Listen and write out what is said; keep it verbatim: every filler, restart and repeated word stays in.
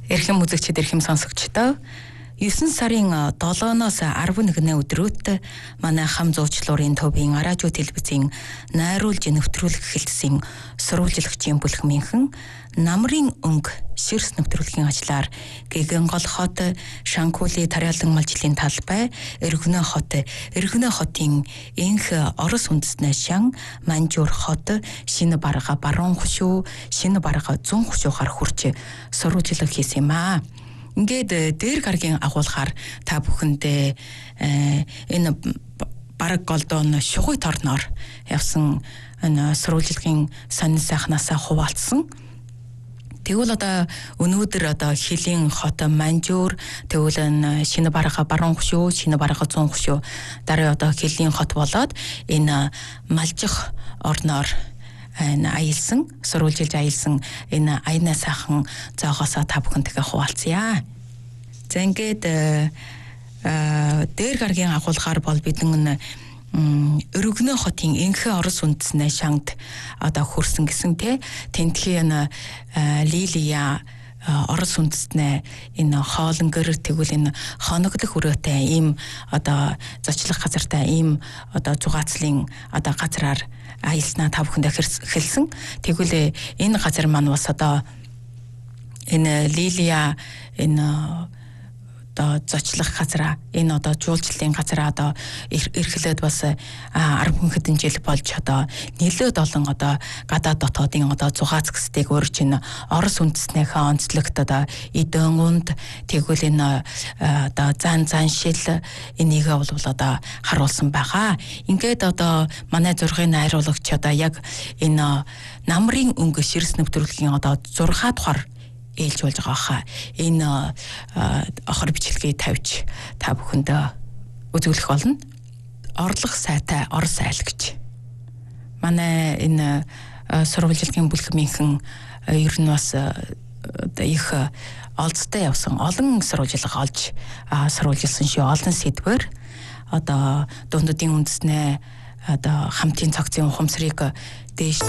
Эрхэм үзэгчид, эрхэм сонсогчдоо девять сарын долооноос арван нэгний өдрөөт манай хам зуучлуурын төвийн радио телевизийн найруулж нэвтрүүлэх хэлтсийн сурвалжлагчийн бүлхмийнхэн намрын өнгө ширс нэвтрүүлгийн ажлаар Гэгэн гол хот, Шанкули тариалан малжлын талбай, Эргөнө хот, Эргөнө хотын энх Орос үндэстний шан, Манжуур хот, Шинэ барга баруун хушуу, Шинэ барга зүүн хушуугаар хүрч сурвалжлах хийсэн юм аа. Ингээд дээр гаргийн агуулгаар та бүхэндээ энэ бараг голдон шугуй торноор явсан энэ сурвалжлагын сонин сайхнаасаа хуваалцсан. Тэгвэл одоо өнөөдөр одоо Хилийн хот Манжуур, тэгвэл энэ Шинэ барга баруун хушуу, Шинэ барга зүүн хушуу дараа одоо Хилийн хот болоод энэ малжих орноор энэ аялсан, сурвалжилж аялсан энэ аяна сайхан зоогоосоо та бүхэнтэйгээ хуваалцъя. За ингээд дээр гаргийн агуулгаар бол бидэн Өргөнө хотын энхэ Орос үндэстний шангад одоо хүрсэн гэсэн те тентхий энэ Лилия Орос үндэстний энэ хоолнгөр тэгвэл энэ хоногдох өрөөтэй ийм одоо зочлох газартай ийм одоо зугаацлын одоо газраар аялснаа та бүхэндээ хэлсэн. Тэгвэл энэ газар маань бас одоо энэ Лилия энэ одоо зочлох газараа энэ одоо жуулчлалын газараа одоо эрхлээд бас арван хэдэн жил болж одоо нэлээд олон одоо гадаад дотоодын одоо зугаац гэстэйг өөрч энэ Орос үндэстнийхээ онцлогт одоо эдэн унд тэгвэл энэ одоо зан заншил энийгээ бол одоо харуулсан байгаа. Ингээд одоо манай зургийн найруулагч одоо яг энэ намрын өнгө ширс нэвтрүүлгийн одоо зургаа тухаар ээлж болж байгаа хаа. Энэ охор бичлэгийг тавьж та бүхэндээ үзүүлэх болно. Орлох сайтай Орос айл гэж. Манай энэ сурвалжлагын бүлхмийнхэн ер нь бас их олцтой явсан олон сурвалжлага олж сурвалжилсан шүү. Олон сэдвэр одоо дундуудын үндэснээ одоо хамтын цогцын ухамсарыг дээш